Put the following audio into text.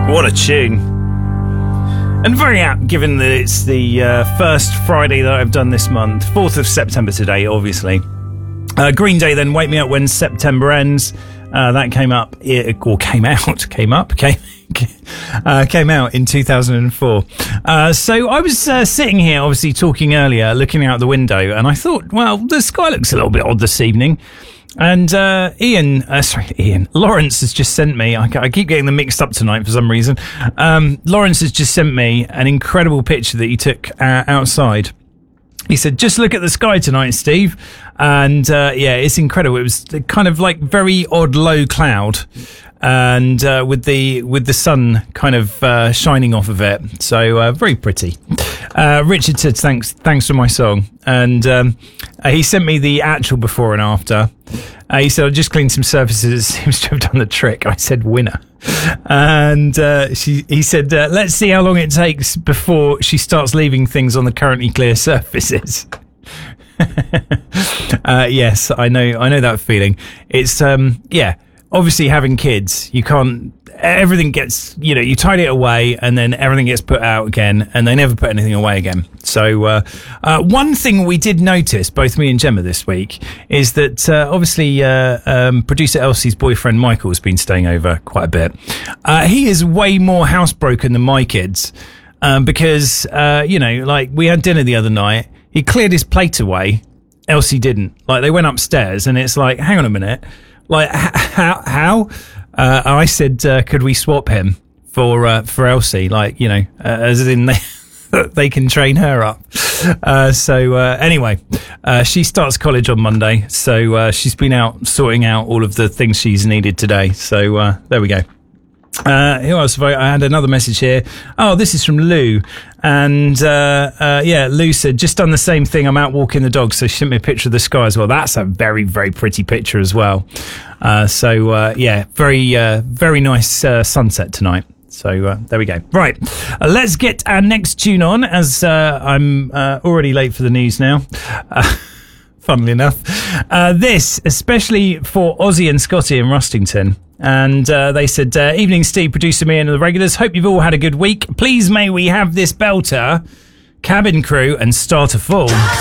What a tune. And very apt, given that it's the first Friday that I've done this month. 4th of September today, obviously. Green Day, then, Wake Me Up When September Ends. That came out in 2004. So I was sitting here, obviously talking earlier, looking out the window, and I thought, well, the sky looks a little bit odd this evening. And Lawrence has just sent me, I keep getting them mixed up tonight for some reason. Lawrence has just sent me an incredible picture that he took outside. He said, just look at the sky tonight, Steve. And it's incredible. It was kind of like very odd low cloud, and with the sun kind of shining off of it. So very pretty. Richard said thanks for my song, and he sent me the actual before and after. He said, I just cleaned some surfaces. Seems to have done the trick. I said, winner. And he said, let's see how long it takes before she starts leaving things on the currently clear surfaces. Yes, I know that feeling. It's obviously having kids, you can't, everything gets, you tidy it away and then everything gets put out again and they never put anything away again. So one thing we did notice, both me and Gemma this week, is that obviously producer Elsie's boyfriend Michael has been staying over quite a bit. He is way more housebroken than my kids, because we had dinner the other night. He cleared his plate away. Elsie didn't. Like, they went upstairs and it's like, hang on a minute. Like, how? I said, could we swap him for Elsie? Like, as in they can train her up. Anyway, she starts college on Monday. So, she's been out sorting out all of the things she's needed today. So, there we go. Who else? I had another message here. Oh, this is from Lou. And, Lou said, just done the same thing. I'm out walking the dog. So she sent me a picture of the sky as well. That's a very, very pretty picture as well. Very, very nice sunset tonight. So there we go. Right. Let's get our next tune on, as I'm already late for the news now. Funnily enough. This, especially for Ozzy and Scotty in Rustington. And they said, evening, Steve, producer me and the regulars. Hope you've all had a good week. Please may we have this belter, Cabin Crew, and Starter Full.